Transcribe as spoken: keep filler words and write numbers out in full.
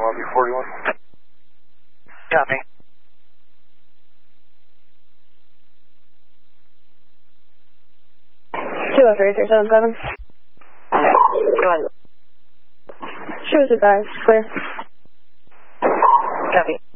lobby forty-one. Copy. two oh three, three seven seven. Go ahead. Show us advice, clear. Copy.